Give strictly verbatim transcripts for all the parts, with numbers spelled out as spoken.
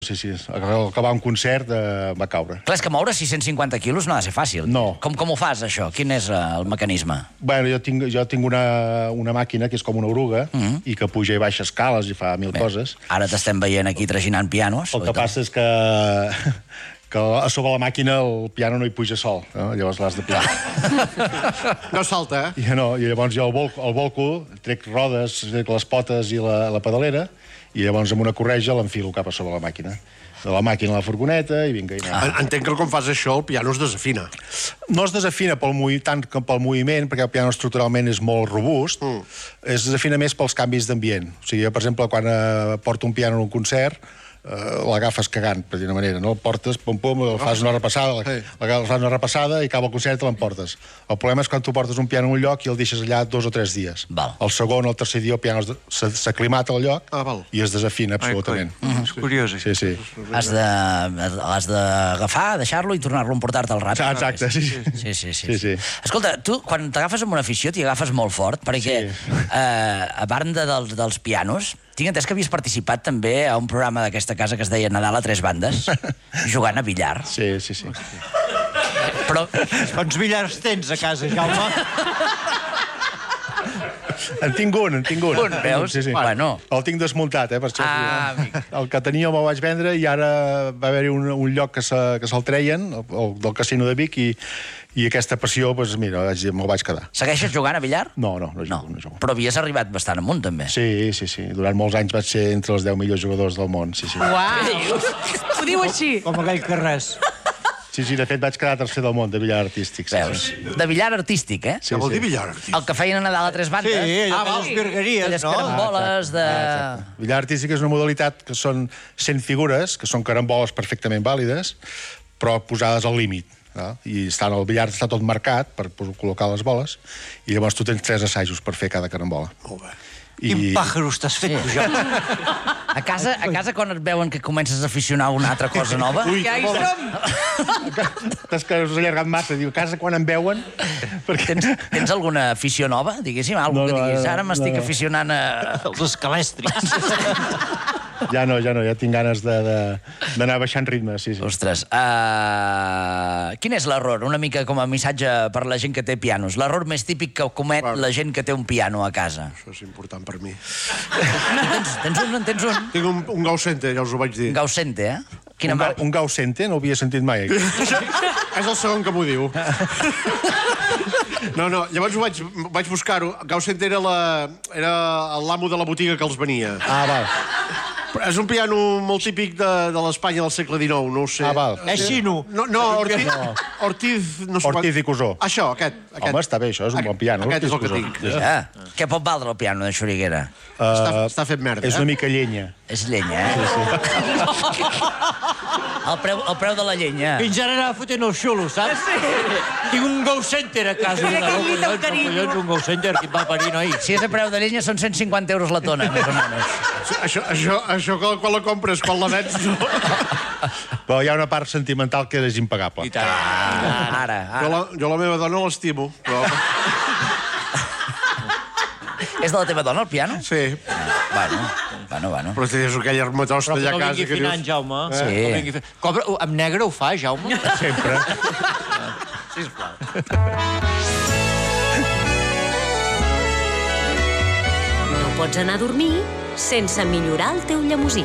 Sí, sí, al acabar un concert eh, va caure. Clar, és que moure sis-cents cinquanta quilos no ha de ser fàcil. No. Com, com ho fas, això? Quin és el mecanisme? Bueno, jo tinc, jo tinc una, una màquina que és com una oruga mm -hmm. i que puja i baixa escales i fa mil Bé, coses. Ara t'estem veient aquí traginant pianos. El que passa és que, que a sobre la màquina el piano no hi puja sol, no? Llavors l'has de pilar. No salta, eh? I, no, i llavors jo el volco, el volco trec rodes, trec les potes i la, la pedalera, i llavors amb una correja l'enfilo cap a sobre la màquina. De la màquina a la furgoneta i vinga. I ah. Entenc que quan fas això el piano es desafina. No es desafina pel movi tant com pel moviment, perquè el piano estructuralment és molt robust, mm. es desafina més pels canvis d'ambient. O sigui, jo, per exemple, quan eh, porto un piano en un concert, Uh, l'agafes cagant, per dir una manera, no? El portes, pum, pum, el fas una repassada, sí. el fas una repassada i acaba el concert i te l'emportes. El problema és quan tu portes un piano en un lloc i el deixes allà dos o tres dies. Val. El segon o el tercer dia el piano s'aclimata al lloc ah, val. i es desafina absolutament. Ai, mm, és curiós. Sí, sí. Has d'agafar, deixar-lo i tornar-lo a emportar-te al ràpid. Exacte, sí. Sí, sí, sí, sí. sí, sí. Escolta, tu, quan t'agafes amb una afició, t'hi agafes molt fort, perquè, sí. eh, a banda dels, dels pianos, tinc entès que havies participat també a un programa d'aquesta casa que es deia Nadal a tres bandes, jugant a billar. Sí, sí, sí. Però... Quants billars tens a casa, Jaume? En tinc un, en tinc un. Un, veus? Sí, sí. Bueno. El tinc desmuntat, eh, per això. Ah, el que tenia me'l vaig vendre i ara va haver-hi un, un lloc que se'l se treien, el, el del casino de Vic, i, i aquesta passió, doncs, mira, me'l vaig quedar. Segueixes jugant a billar? No, no, no jugo. No. no jugo. Però havies arribat bastant amunt, també. Sí, sí, sí. Durant molts anys vaig ser entre els deu millors jugadors del món, sí, sí. Uau! Ho diu així. Com aquell que res. Sí, sí, de fet vaig quedar tercer del món de billar artístic. Sí, Veus? sí. De billar artístic, eh? Sí, què vol dir billar artístic? El que feien a Nadal a tres bandes. Sí, allò ah, de les gargaries, les no? caramboles de... Ah, billar artístic és una modalitat que són cent figures, que són caramboles perfectament vàlides, però posades al límit. No? I estan, el billar està tot marcat per col·locar les boles, i llavors tu tens tres assajos per fer cada carambola. Molt bé. I... Quin pàjaro t'has fet, tu, Jaume? A casa, a casa, quan et veuen que comences a aficionar a una altra cosa nova... Ui, Ja hi som! T'has que us allargat massa. Diu, a casa quan em veuen... Perquè... Tens, tens alguna afició nova, diguéssim? Algú No, que no, diguis, ara no, m'estic no, no. aficionant a... Els escalèstrics. Ja no, ja no, ja tinc ganes d'anar baixant ritme, sí, sí. Ostres, uh... quin és l'error? Una mica com a missatge per la gent que té pianos. L'error més típic que comet Clar. la gent que té un piano a casa. Això és important per mi. Tens, tens un, en tens un? Tinc un, un Gaucente, ja us ho vaig dir. Gaucente, eh? Quina Un, ga, marca? un Gaucente no ho havia sentit mai. És el segon que m'ho diu. No, no, llavors ho vaig, vaig buscar-ho. Gaucente era la- era l'amo de la botiga que els venia. Ah, val. Però és un piano molt típic de, de l'Espanya del segle dinou, no ho sé. Ah, val. És xino. No, no, Ortiz... No. Ortiz... No sé Ortiz quant- i Cusó. Això, aquest, aquest. Home, està bé, això, és un bon piano. Aquest és el que Ortiz i tinc. Cusó. Ja. Què pot valdre el piano de Xuriguera? Està, està fet merda, És eh? una mica llenya. És llenya, eh? Sí, sí. El preu, el preu de la llenya. Fins ara anava fotent el xulo, saps? Sí. Tinc un Go Center a casa. Mira que imita el carinyo. Collons, un Go Center, que et va parir, noi. Si és a preu de llenya, són cent cinquanta euros la tona, més o menys. Això, això, això quan quan la compres, quan la vens... No. Però hi ha una part sentimental que és impagable. I tant. Ah, ara, Jo, ara. la, jo la meva dona l'estimo, però... És de la teva dona, el piano? Sí, Bueno, bueno, bueno. però tens aquella armatosta Però que allà a no casa vingui que finant, dius... Jaume. Sí. No vingui fi- Cobra... Amb negre ho fa, Jaume? Sempre. Sisplau. No pots anar a dormir sense millorar el teu llemosí.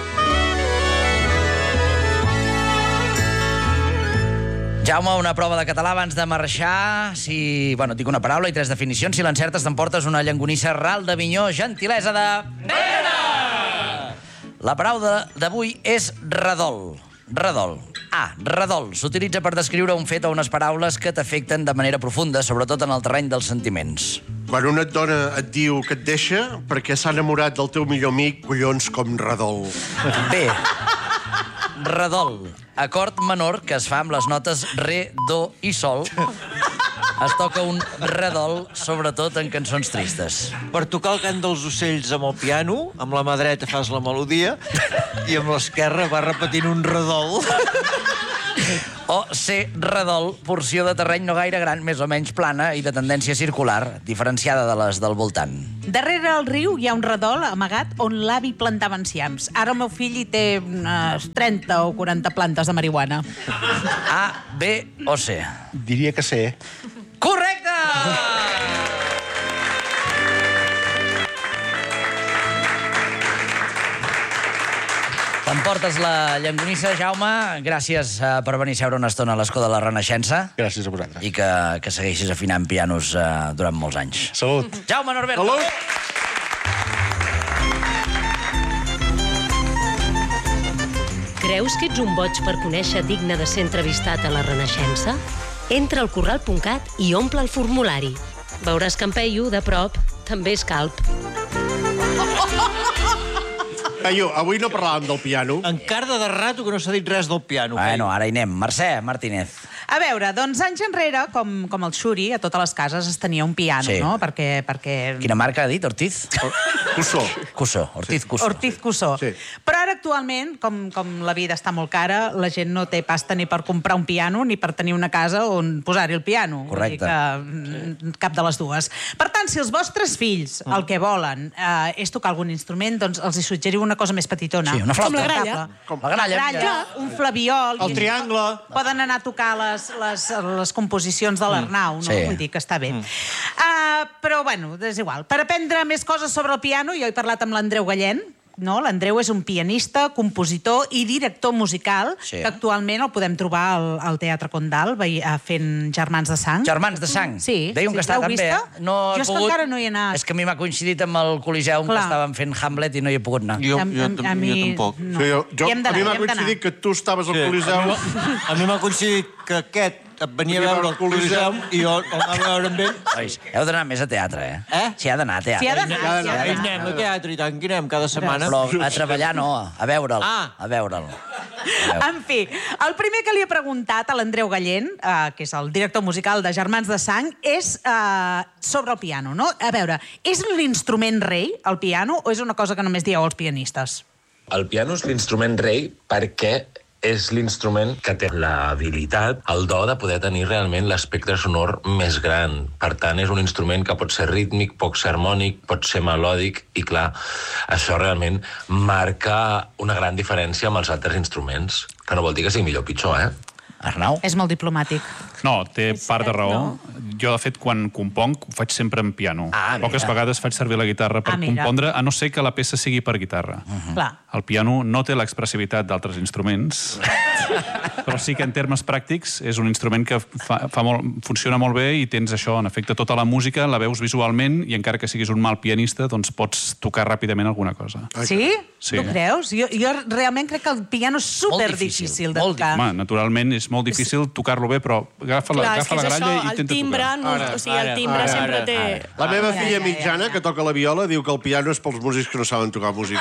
Jaume, una prova de català abans de marxar. Si, bueno, et dic una paraula i tres definicions. Si l'encertes, t'emportes una llangonissa ral de minyó, gentilesa de... Pere! La paraula d'avui és redol. Redol. A. Redol. S'utilitza per descriure un fet o unes paraules que t'afecten de manera profunda, sobretot en el terreny dels sentiments. Quan una et dona et diu que et deixa perquè s'ha enamorat del teu millor amic, collons com redol. B. Redol. Acord menor que es fa amb les notes re, do i sol. Es toca un redol, sobretot en cançons tristes. Per tocar el cant dels ocells amb el piano, amb la mà dreta fas la melodia i amb l'esquerra vas repetint un redol. O C, redol, porció de terreny no gaire gran, més o menys plana i de tendència circular, diferenciada de les del voltant. Darrere el riu hi ha un redol amagat on l'avi plantava enciams. Ara el meu fill hi té unes trenta o quaranta plantes de marihuana. A, B o C? Diria que sé. Correcte! T'emportes la llangonissa, Jaume. Gràcies eh, per venir a seure una estona a l'escó de la Renaixença. Gràcies a vosaltres. I que, que segueixis afinant pianos eh, durant molts anys. Salut. Jaume Norberto. Salut. Creus que ets un boig per conèixer digne de ser entrevistat a la Renaixença? Entra al corral punt cat i omple el formulari. Veuràs que en Peyu, de prop, també és calp. Peyu, avui no parlàvem del piano. Encara de rato que no s'ha dit res del piano. Bueno, ara hi anem. Mercè Martínez. A veure, doncs anys enrere, com, com el Xuri, a totes les cases es tenia un piano, Sí. no? Perquè, perquè... Quina marca ha dit? Ortiz? Cussó. Cussó. Ortiz Cussó. Ortiz Cussó. Sí. Però ara, actualment, com, com la vida està molt cara, la gent no té pasta ni per comprar un piano ni per tenir una casa on posar-hi el piano. Correcte. Vull dir que, mm, cap de les dues. Per tant, si els vostres fills el que volen eh, és tocar algun instrument, doncs els hi suggeriu una cosa més petitona. Sí, una flauta. Com la gralla. gralla. Com la gralla. La gralla, un flabiol. El triangle. Poden anar a tocar les, les, les composicions de l'Arnau, no? Sí. Vull dir que està bé. Mm. Uh, però, bueno, és igual. Per aprendre més coses sobre el piano, jo he parlat amb l'Andreu Gallén, no? L'Andreu és un pianista, compositor i director musical, Sí. que actualment el podem trobar al, al Teatre Condal veí- eh, fent Germans de Sang. Germans de Sang. Sí, Dèiem sí, que està l'heu també, vista? eh? No he Jo és que pogut... encara no hi he anat. És que a mi m'ha coincidit amb el Coliseum que Clar. estàvem fent Hamlet i no hi he pogut anar. Jo, A- jo, a- tam- a mi jo tampoc. no. Sí, jo, jo, Hi hem a d'anar, mi m'ha hi hem d'anar. coincidit que tu estaves al Sí. Coliseu. A mi m'ha- A mi m'ha coincidit que aquest et venia a veure el Coliseum i jo el anava a veure amb ell. Nois, heu d'anar més a teatre, eh? Eh? S'hi ha d'anar a teatre. S'hi ha d'anar, S'hi ha s'hi ha d'anar. Hi d'anar. anem a teatre i tant, que anem cada setmana. Però a treballar no, a veure'l. Ah. A veure'l. En fi, el primer que li he preguntat a l'Andreu Gallén, eh, que és el director musical de Germans de Sang, és eh, sobre el piano, no? A veure, és l'instrument rei, el piano, o és una cosa que només dieu els pianistes? El piano és l'instrument rei perquè és l'instrument que té l'habilitat, el do de poder tenir realment l'espectre sonor més gran. Per tant, és un instrument que pot ser rítmic, pot ser harmònic, pot ser melòdic, i clar, això realment marca una gran diferència amb els altres instruments, que no vol dir que sigui millor o pitjor, eh? Arnau? És molt diplomàtic. No, té part de raó. Jo, de fet, quan componc, ho faig sempre en piano. Ah, mira. Poques vegades faig servir la guitarra per Ah, mira. compondre, a no ser que la peça sigui per guitarra. Clar. El piano no té l'expressivitat d'altres instruments, però sí que en termes pràctics és un instrument que fa, fa molt, funciona molt bé i tens això, en efecte, tota la música, la veus visualment i encara que siguis un mal pianista, doncs pots tocar ràpidament alguna cosa. Sí? Sí. Tu creus? Jo, jo realment crec que el piano és super difícil, difícil de molt tocar. Home, naturalment és molt difícil tocar-lo bé, però agafa la, Clar, és agafa que la és gralla això, i el intenta timbre, tocar. no, Ara, o sigui, el ara, timbre ara, sempre ara, té... ara. La meva Ja, filla ja, ja, mitjana, ja. que toca la viola, diu que el piano és pels músics que no saben tocar música.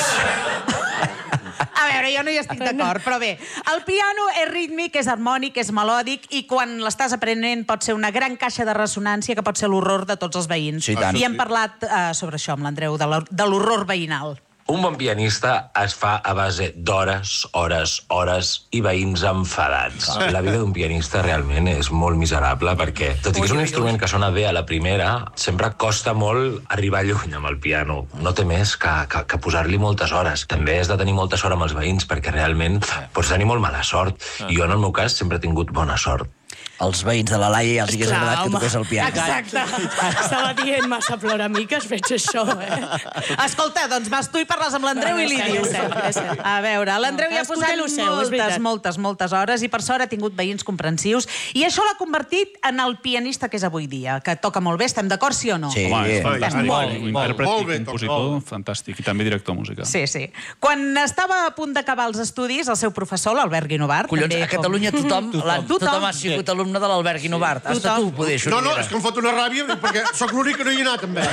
A veure, jo no hi estic d'acord, però bé, el piano és rítmic, és harmònic, és melòdic i quan l'estàs aprenent pot ser una gran caixa de ressonància que pot ser l'horror de tots els veïns. Sí, i tant. I hem parlat uh, sobre això amb l'Andreu, de l'hor- de l'horror veïnal. Un bon pianista es fa a base d'hores, hores, hores i veïns enfadats. La vida d'un pianista realment és molt miserable perquè, tot i que és un instrument que sona bé a la primera, sempre costa molt arribar lluny amb el piano. No té més que, que, que posar-li moltes hores. També has de tenir molta sort amb els veïns perquè realment pots tenir molt mala sort. I jo, en el meu cas, sempre he tingut bona sort. Els veïns de la Laia ja els hagués Clar, agradat que home. toqués el piano. Exacte. Estava dient massa ploramiques, veig això, eh? Escolta, doncs vas tu i parles amb l'Andreu i li És dius. cert, és cert. A veure, l'Andreu No, hi ha cadascú posat té lo seu, és moltes, veritat. moltes, moltes hores i per sort ha tingut veïns comprensius i això l'ha convertit en el pianista que és avui dia, que toca molt bé, estem d'acord, sí o no? Sí. Home, és Molt, fantàstic. molt, Un molt, intèrpret molt i bé, compositor fantàstic, i també director musical. Sí, sí. Quan estava a punt d'acabar els estudis, el seu professor, l'Albert Guinovart... Collons, també a Catalunya tothom, Com... tothom, Tothom. tothom ha sigut alumne alumne de l'Albert Guinovart. Has estat tu, poder, No, no, és que em fot una ràbia, perquè sóc l'únic que no hi ha anat, amb ell.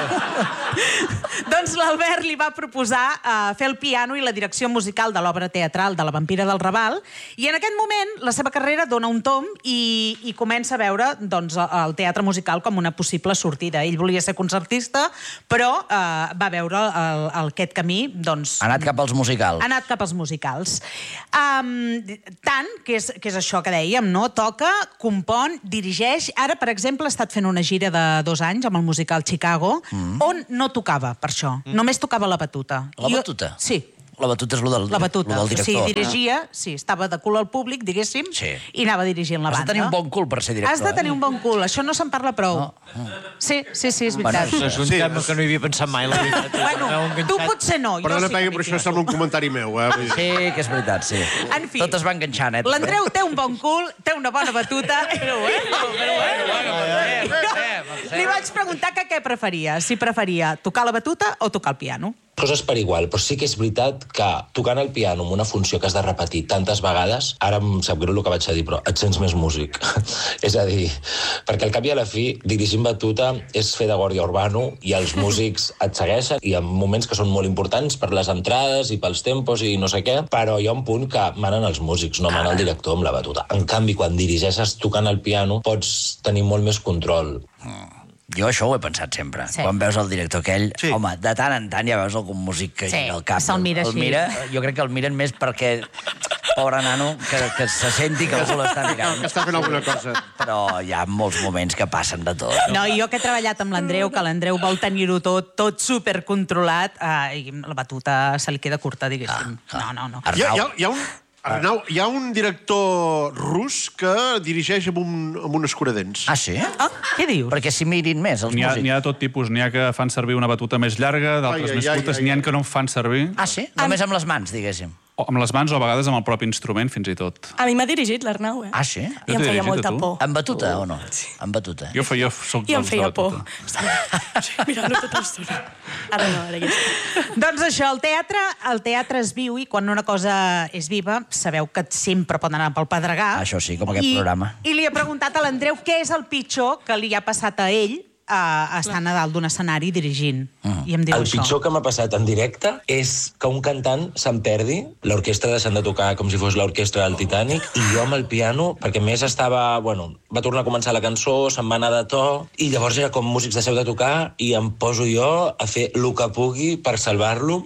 Doncs l'Albert li va proposar uh, fer el piano i la direcció musical de l'obra teatral de La vampira del Raval, i en aquest moment la seva carrera dona un tomb i, i comença a veure doncs, el teatre musical com una possible sortida. Ell volia ser concertista, però uh, va veure el, el, aquest camí... Doncs, ha anat cap als musicals. Ha anat cap als musicals. Um, tant, que és, que és això que dèiem, no? Toca, compon, dirigeix. Ara, per exemple, ha estat fent una gira de dos anys amb el musical Chicago, mm. on no tocava, per això. Mm. Només tocava la batuta. La batuta? Jo, sí. La batuta és lo del, la batuta. lo del director. Sí, dirigia, sí, estava de cul al públic, diguéssim, sí. i anava dirigint la banda. Has de tenir un bon cul per ser director. Has de tenir eh? un bon cul, això no se'n parla prou. No. Sí, sí, sí, és veritat. Bueno, és un sí, tema que no hi havia pensat mai, la veritat. Bueno, tu potser no, jo Perdona, sí Pegui, que però això sembla un comentari meu, eh? Sí, que és veritat, sí. En fi. Tot es va enganxant, eh? L'Andreu té un bon cul, té una bona batuta. Però bueno, però bueno. Li vaig preguntar que què preferia, si preferia tocar la batuta o tocar el piano. Coses per igual, però sí que és veritat que tocant el piano amb una funció que has de repetir tantes vegades, ara em sap greu el que vaig a dir, però et sents més músic. És a dir, perquè al cap i a la fi, dirigint batuta és fer de Guàrdia Urbano i els músics et segueixen i hi ha moments que són molt importants per les entrades i pels tempos i no sé què, però hi ha un punt que manen els músics, no mana el director amb la batuta. En canvi, quan dirigeixes tocant el piano, pots tenir molt més control. Mm. Jo això ho he pensat sempre. Sí. Quan veus el director aquell, sí. home, de tant en tant ja veus algun músic que sí, gira el cap. se'l mira el així. mira, jo crec que el miren més perquè, pobre nano, que, que se senti que algú l'està mirant. Que està fent alguna cosa. Però hi ha molts moments que passen de tot. No, i jo que he treballat amb l'Andreu, que l'Andreu vol tenir-ho tot, tot supercontrolat, eh, i la batuta se li queda curta, diguéssim. Ah, no, no, no. Hi ha, hi ha, hi ha un... Arnau, hi ha un director rus que dirigeix amb un, amb un escuradents. Ah, sí? Ah, què dius? Perquè s'hi mirin més, els N'hi ha, músics. n'hi ha de tot tipus. N'hi ha que fan servir una batuta més llarga, d'altres Ai, ai, més ai, curtes. ai, N'hi ha ai. que no en fan servir. Ah, sí? Només amb les mans, diguéssim. O amb les mans o a vegades amb el propi instrument, fins i tot. A mi m'ha dirigit l'Arnau, eh? Ah, sí? I Jo em t'he feia dirigit, molta a tu? por. Amb batuta o no? Amb batuta. Jo, feia, soc I em dels de feia por. batuta. Estava sí, mirant-ho tota l'estona. Ara no, ara ja està. Doncs això, el teatre, el teatre es viu i quan una cosa és viva, sabeu que sempre pot anar pel pedregar. Això sí, com aquest I, programa. I li he preguntat a l'Andreu què és el pitjor que li ha passat a ell a estar a dalt d'un escenari dirigint. Mm. I em diu El això. pitjor que m'ha passat en directe és que un cantant se'n perdi, l'orquestra deixant de tocar com si fos l'orquestra del Titanic, i jo amb el piano, perquè més estava... Bueno, va tornar a començar la cançó, se'n va anar de to, i llavors era com músics deixeu de tocar, i em poso jo a fer el que pugui per salvar-lo.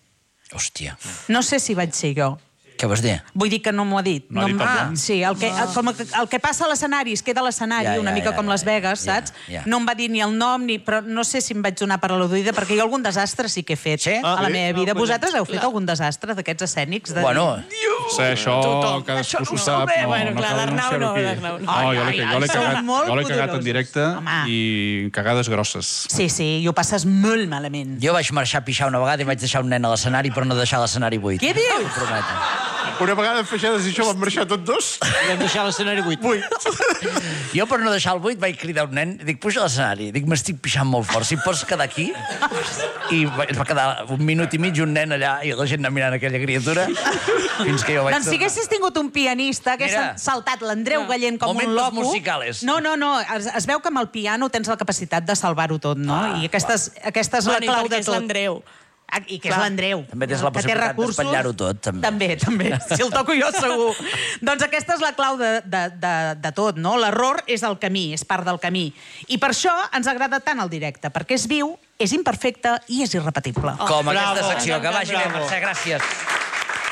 Hòstia. No sé si vaig ser jo. Què vols dir? Vull dir que no m'ho ha dit. No ha dit em- tampoc. Sí, el que, el, com el, el que passa a l'escenari, es queda a l'escenari, Ja, ja, una mica ja, com ja, Las Vegas, ja, saps? ja. No em va dir ni el nom, ni, però no sé si em vaig donar per al·ludida, perquè jo algun desastre sí que he fet Sí? a la Ah, sí? meva vida. Ah, Vosaltres heu fet algun desastre d'aquests escènics? De... Bueno, Sí, això Tothom. cadascú Això s'ho no ho sap. sé. No, Bueno, no clar, cal l'Arnau anunciar-ho no, aquí. l'Arnau no. No, jo l'he Ai, ai, jo l'he sou cagat, molt jo l'he cagat en poderosos. directe Home. i cagades grosses. Sí, sí, i ho passes molt malament. jo vaig marxar a pixar una vegada i vaig deixar un nen a l'escenari per no deixar l'escenari buit. Què dius? Ho prometo. Una vegada feixades i això van marxar tots dos. I vam deixar l'escenari buit. Vuit. Jo, per no deixar el buit, vaig cridar un nen, dic, puja a l'escenari, dic, m'estic pixant molt fort, si pots quedar aquí? I va- es va quedar un minut i mig un nen allà i la gent anant mirant aquella criatura fins que jo vaig Doncs si haguessis tingut un pianista, hagués Mira. saltat l'Andreu Gallent com un Momentos loco... musicales. No, no, no, es, es veu que amb el piano tens la capacitat de salvar-ho tot, no? Ah, I aquesta és, aquesta és la Bueno, i clau perquè de és tot. l'Andreu. Ah, I que és Clar. l'Andreu. També tens la que té possibilitat recursos. d'espatllar-ho tot, també. També, també. Si el toco jo, segur. Doncs aquesta és la clau de, de, de, de tot, no? L'error és el camí, és part del camí. I per això ens agrada tant el directe, perquè és viu, és imperfecte i és irrepetible. Com Bravo. aquesta secció. Que vagi bé, Bravo. Mercè, gràcies.